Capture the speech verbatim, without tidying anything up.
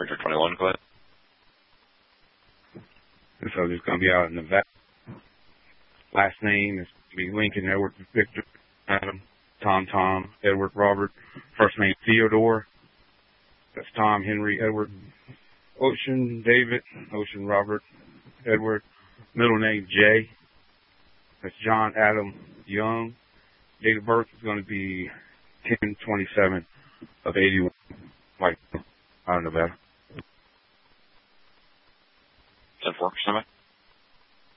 Roger, twenty-one, go ahead. This is going to be out in Nevada. Last name is going to be Lincoln Edward Victor Adam Tom Tom Edward Robert. First name Theodore. That's Tom Henry Edward Ocean David Ocean Robert Edward. Middle name Jay. That's John Adam Young. Date of birth is going to be ten twenty-seven of eighty-one. Like, out of Nevada. ten four, stand by.